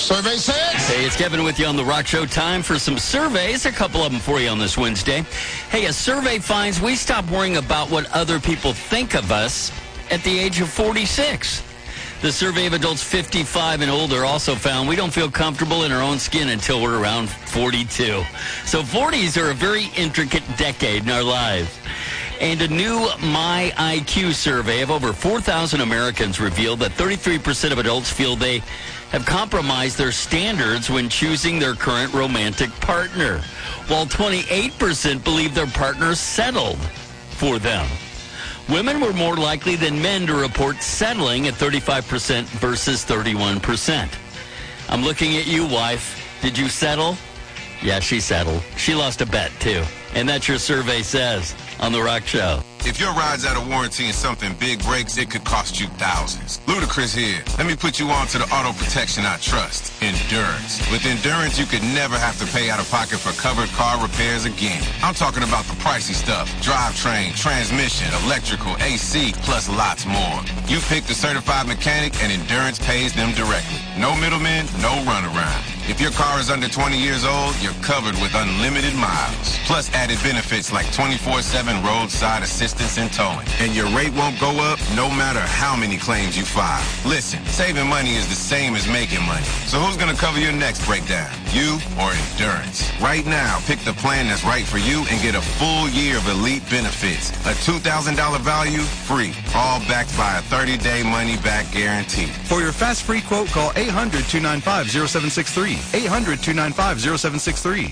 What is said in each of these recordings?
Survey says. Hey, it's Kevin with you on The Rock Show. Time for some surveys. A couple of them for you on this Wednesday. Hey, a survey finds we stop worrying about what other people think of us at the age of 46. The survey of adults 55 and older also found we don't feel comfortable in our own skin until we're around 42. So 40s are a very intricate decade in our lives. And a new My IQ survey of over 4,000 Americans revealed that 33% of adults feel they have compromised their standards when choosing their current romantic partner, while 28% believe their partner settled for them. Women were more likely than men to report settling at 35% versus 31%. I'm looking at you, wife. Did you settle? Yeah, she settled. She lost a bet, too. And that's your survey says on The Rock Show. If your ride's out of warranty and something big breaks, it could cost you thousands. Ludacris here. Let me put you on to the auto protection I trust, Endurance. With Endurance, you could never have to pay out of pocket for covered car repairs again. I'm talking about the pricey stuff. Drivetrain, transmission, electrical, AC, plus lots more. You pick the certified mechanic and Endurance pays them directly. No middlemen, no runaround. If your car is under 20 years old, you're covered with unlimited miles. Plus added benefits like 24/7 roadside assistance and towing. And your rate won't go up no matter how many claims you file. Listen, saving money is the same as making money. So who's going to cover your next breakdown? You or Endurance? Right now, pick the plan that's right for you and get a full year of elite benefits. A $2,000 value, free. All backed by a 30-day money-back guarantee. For your fast free quote, call 800-295-0763. 800-295-0763.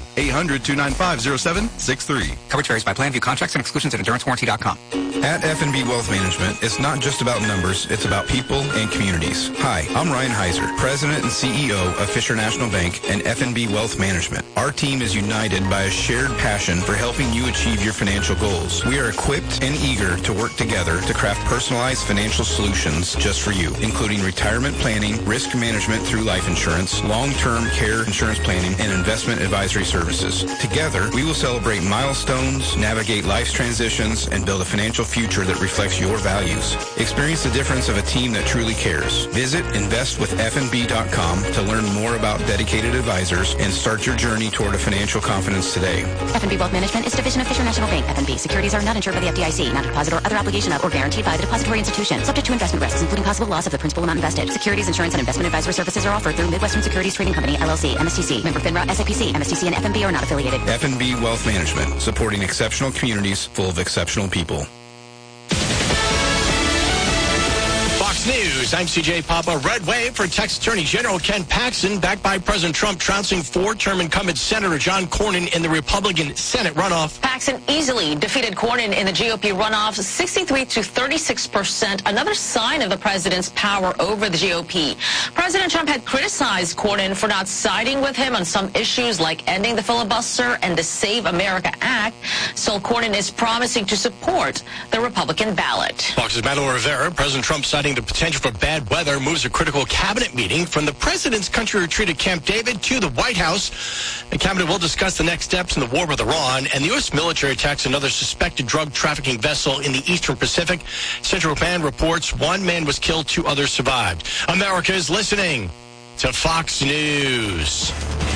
800-295-0763. Coverage varies by plan. View contracts and exclusions at endurancewarranty.com. At F&B Wealth Management, it's not just about numbers, it's about people and communities. Hi, I'm Ryan Heiser, President and CEO of Fisher National Bank and F&B Wealth Management. Our team is united by a shared passion for helping you achieve your financial goals. We are equipped and eager to work together to craft personalized financial solutions just for you, including retirement planning, risk management through life insurance, long-term care insurance planning, and investment advisory services. Together, we will celebrate milestones, navigate life's transitions, and build a financial future that reflects your values. Experience the difference of a team that truly cares. Visit investwithfnb.com to learn more about dedicated advisors and start your journey toward a financial confidence today. F&B Wealth Management is a division of Fisher National Bank. F&B securities are not insured by the FDIC, not a deposit or other obligation of or guaranteed by the depository institution, subject to investment risks, including possible loss of the principal amount invested. Securities, insurance, and investment advisory services are offered through Midwestern Securities Trading Company, LLC, MSTC, member FINRA, SIPC, MSTC, and FNB are not affiliated. F&B Wealth Management, supporting exceptional communities full of exceptional people. Fox News, I'm CJ Papa. Red wave for Texas Attorney General Ken Paxton, backed by President Trump, trouncing four-term incumbent Senator John Cornyn in the Republican Senate runoff. Paxton easily defeated Cornyn in the GOP runoff, 63 to 36%, another sign of the president's power over the GOP. President Trump had criticized Cornyn for not siding with him on some issues like ending the filibuster and the Save America Act. So Cornyn is promising to support the Republican ballot. Fox's Manuel Rivera, President Trump citing the potential for bad weather, moves a critical cabinet meeting from the president's country retreat at Camp David to the White House. The cabinet will discuss the next steps in the war with Iran, and the U.S. military attacks another suspected drug trafficking vessel in the Eastern Pacific. Central Command reports one man was killed, 2 others survived. America is listening to Fox News.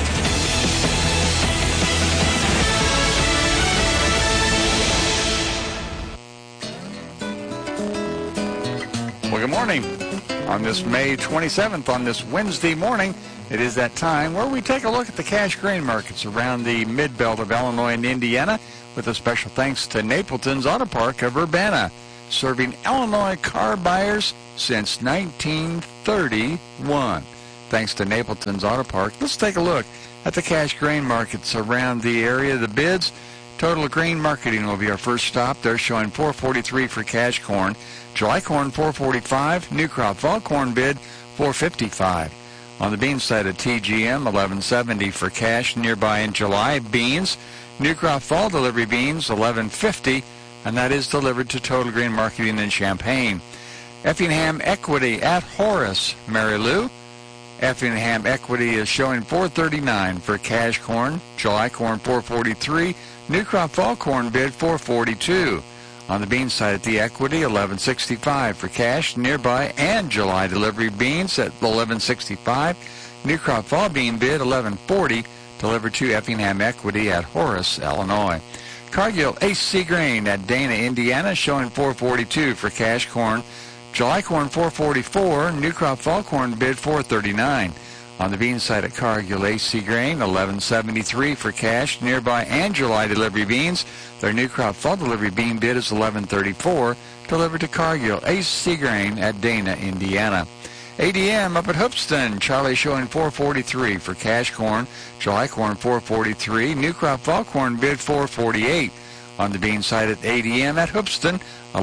Well, good morning. On this May 27th, on this Wednesday morning, it is that time where we take a look at the cash grain markets around the mid-belt of Illinois and Indiana, with a special thanks to Napleton's Auto Park of Urbana, serving Illinois car buyers since 1931. Thanks to Napleton's Auto Park. Let's take a look at the cash grain markets around the area. The bids, Total Grain Marketing will be our first stop. They're showing $4.43 for cash corn. July corn, $4.45. New crop fall corn bid, $4.55. On the bean side of TGM, $11.70 for cash. Nearby in July, beans. New crop fall delivery beans, $11.50, and that is delivered to Total Grain Marketing in Champaign. Effingham Equity at Horace, Mary Lou. Effingham Equity is showing $4.39 for cash corn. July corn, $4.43. New crop fall corn bid, $4.42. On the bean side at the Equity, $11.65 for cash. Nearby and July delivery beans at $11.65. New crop fall bean bid $11.40, delivered to Effingham Equity at Horace, Illinois. Cargill AC grain at Dana, Indiana, showing $4.42 for cash corn. July corn $4.44, new crop fall corn bid $4.39. On the bean side at Cargill AC grain, $11.73 for cash. Nearby and July delivery beans, their new crop fall delivery bean bid is $11.34, delivered to Cargill AC grain at Dana, Indiana. ADM up at Hoopeston, Charlie showing $4.43 for cash corn. July corn $4.43, new crop fall corn bid $4.48. On the bean side at ADM at Hoopeston,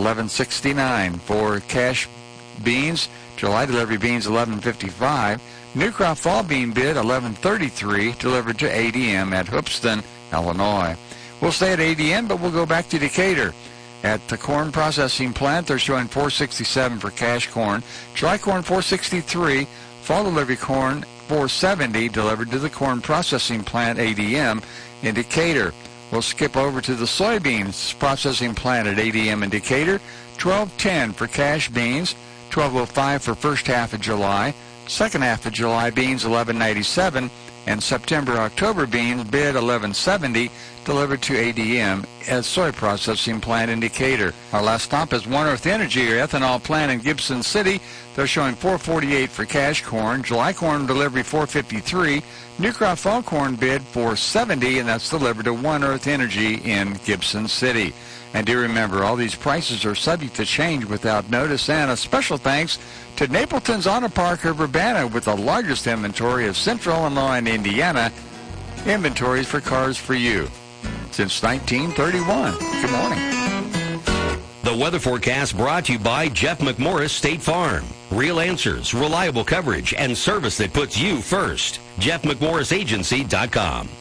$11.69 for cash beans. July delivery beans $11.55. New crop fall bean bid $11.33, delivered to ADM at Hoopeston, Illinois. We'll stay at ADM, but we'll go back to Decatur. At the corn processing plant, they're showing $4.67 for cash corn. Dry corn $4.63. Fall delivery corn $4.70, delivered to the corn processing plant ADM in Decatur. We'll skip over to the soybeans processing plant at ADM in Decatur. $12.10 for cash beans. $12.05 for first half of July. Second half of July beans $11.97, and September-October beans bid $11.70, delivered to ADM at soy processing plant in Decatur. Our last stop is One Earth Energy, or ethanol plant in Gibson City. They're showing $4.48 for cash corn. July corn delivery $4.53. New crop fall corn bid $4.70, and that's delivered to One Earth Energy in Gibson City. And do remember, all these prices are subject to change without notice. And a special thanks to Napleton's Auto Park of Urbana, with the largest inventory of Central Illinois and Indiana. Inventories for cars for you since 1931. Good morning. The weather forecast brought to you by Jeff McMorris State Farm. Real answers, reliable coverage, and service that puts you first. JeffMcMorrisAgency.com.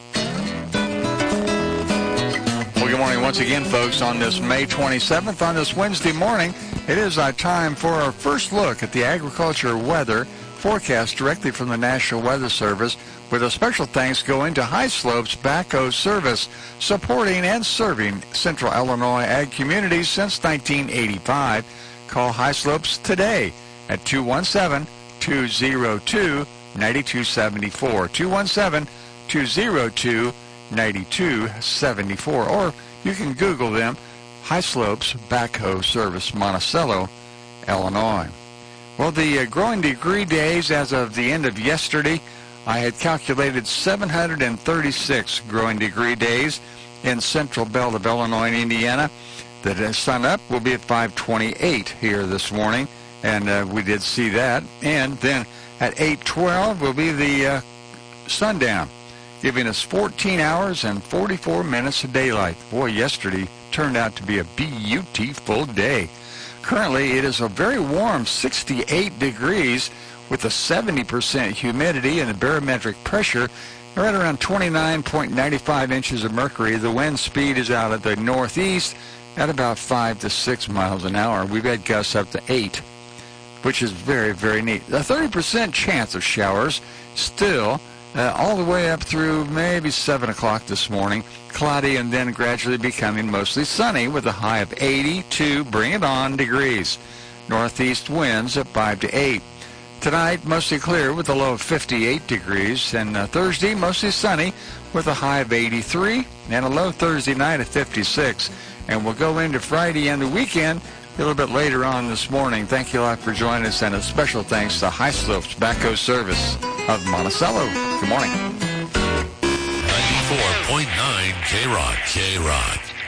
Well, good morning once again, folks, on this May 27th, on this Wednesday morning. It is our time for our first look at the agriculture weather forecast directly from the National Weather Service, with a special thanks going to High Slopes Backhoe Service, supporting and serving Central Illinois ag communities since 1985. Call High Slopes today at 217-202-9274. 217-202-9274, or you can Google them, High Slopes Backhoe Service, Monticello, Illinois. Well, the growing degree days as of the end of yesterday, I had calculated 736 growing degree days in central belt of Illinois and Indiana. The sun up will be at 5:28 here this morning, and we did see that. And then at 8:12 will be the sundown, giving us 14 hours and 44 minutes of daylight. Boy, yesterday turned out to be a beautiful day. Currently, it is a very warm 68 degrees with a 70% humidity, and the barometric pressure right around 29.95 inches of mercury. The wind speed is out at the northeast at about 5 to 6 miles an hour. We've had gusts up to 8, which is very, very neat. A 30% chance of showers still, all the way up through maybe 7 o'clock this morning. Cloudy and then gradually becoming mostly sunny with a high of 82, bring it on, degrees. Northeast winds at 5 to 8. Tonight, mostly clear with a low of 58 degrees. And Thursday, mostly sunny with a high of 83 and a low Thursday night of 56. And we'll go into Friday and the weekend a little bit later on this morning. Thank you a lot for joining us, and a special thanks to High Slopes Backhoe Service of Monticello. Good morning. 94.9 K-Rock.